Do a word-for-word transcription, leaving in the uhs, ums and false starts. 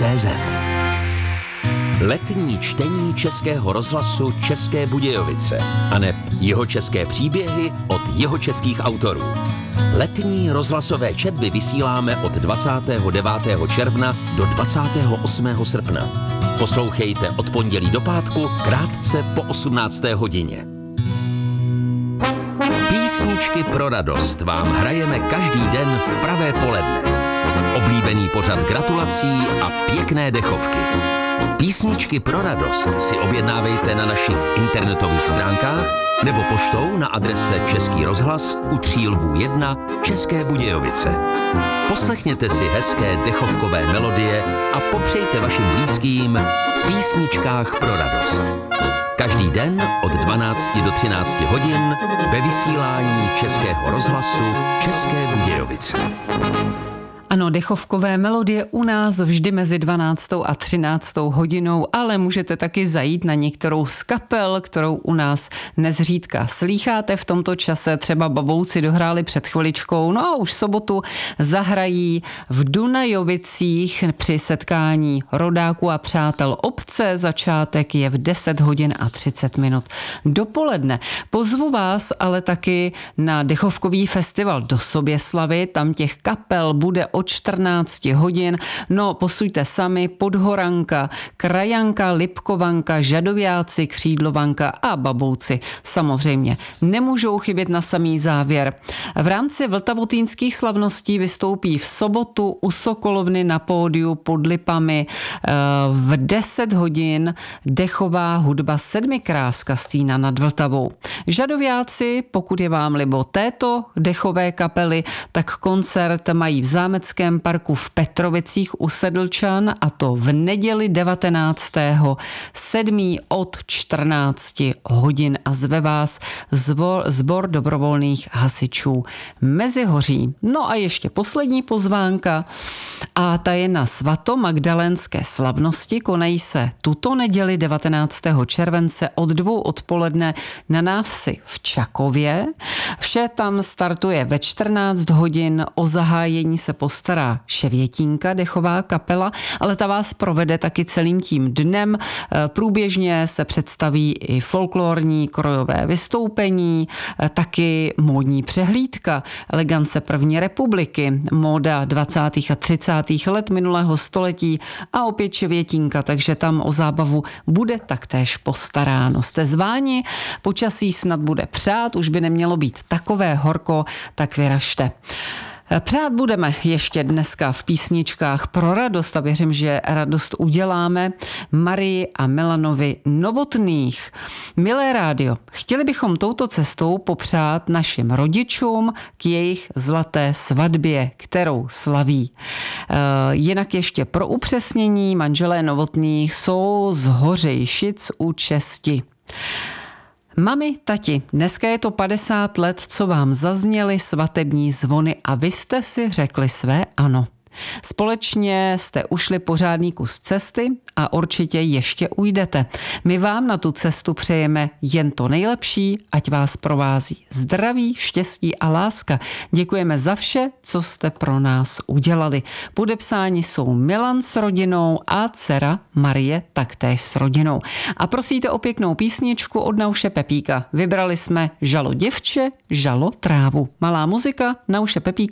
cé zet. Letní čtení Českého rozhlasu České Budějovice aneb jihočeské příběhy od jihočeských autorů. Letní rozhlasové četby vysíláme od dvacátého devátého června do dvacátého osmého srpna. Poslouchejte od pondělí do pátku krátce po osmnácté hodině. Písničky pro radost vám hrajeme každý den v pravé poledne. Oblíbený pořad gratulací a pěkné dechovky. Písničky pro radost si objednávejte na našich internetových stránkách nebo poštou na adrese Český rozhlas u Tří Lvů jedna České Budějovice. Poslechněte si hezké dechovkové melodie a popřejte vašim blízkým v písničkách pro radost. Každý den od dvanácti do třinácti hodin ve vysílání Českého rozhlasu České Budějovice. Ano, dechovkové melodie u nás vždy mezi dvanáctou a třináctou hodinou, ale můžete taky zajít na některou z kapel, kterou u nás nezřídka slýcháte v tomto čase. Třeba Babouci dohráli před chviličkou, no a už sobotu zahrají v Dunajovicích při setkání rodáků a přátel obce. Začátek je v deset hodin a třicet minut dopoledne. Pozvu vás ale taky na dechovkový festival do Soběslavy, tam těch kapel bude o čtrnácti hodin. No, posuďte sami, Podhoranka, Krajanka, Lipkovanka, Žadoviáci, Křídlovanka a Babouci. Samozřejmě nemůžou chybět na samý závěr. V rámci vltavotýnských slavností vystoupí v sobotu u Sokolovny na pódiu pod Lipami v deset hodin dechová hudba Sedmikráska Stýna nad Vltavou. Žadoviáci, pokud je vám libo této dechové kapely, tak koncert mají v Zámeckém parku v Petrovicích u Sedlčan, a to v neděli devatenáctého sedmého od čtrnácti hodin a zve vás zbor, zbor dobrovolných hasičů Mezihoří. No a ještě poslední pozvánka a ta je na svatomagdalénské slavnosti. Konají se tuto neděli devatenáctého července od dvou odpoledne na návsi v Čakově. Vše tam startuje ve čtrnáct hodin, o zahájení se postará Ševětínka, dechová kapela, ale ta vás provede taky celým tím dnem. Průběžně se představí i folklorní krojové vystoupení, taky módní přehlídka, elegance první republiky, móda dvacátých a třicátých let minulého století a opět Ševětínka, takže tam o zábavu bude taktéž postaráno. Jste zváni, počasí snad bude přát, už by nemělo být takové horko, tak vyražte. Přát budeme ještě dneska v písničkách pro radost a věřím, že radost uděláme Marii a Milanovi Novotných. Milé rádio, chtěli bychom touto cestou popřát našim rodičům k jejich zlaté svatbě, kterou slaví. Jinak ještě pro upřesnění, manželé Novotných jsou z Hořejšic u Česti. Mami, tati, dneska je to padesát let, co vám zazněly svatební zvony a vy jste si řekli své ano. Společně jste ušli pořádný kus cesty a určitě ještě ujdete. My vám na tu cestu přejeme jen to nejlepší, ať vás provází zdraví, štěstí a láska. Děkujeme za vše, co jste pro nás udělali. Podepsáni jsou Milan s rodinou a dcera Marie taktéž s rodinou. A prosíte o pěknou písničku od Nauše Pepíka. Vybrali jsme Žalo děvče, žalo trávu. Malá muzika, Nauše Pepíka.